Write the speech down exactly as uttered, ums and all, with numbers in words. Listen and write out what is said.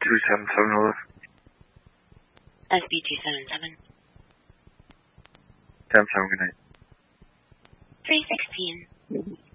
two seven seven, hello. S B two seven seven. ten seven, good night. three sixteen.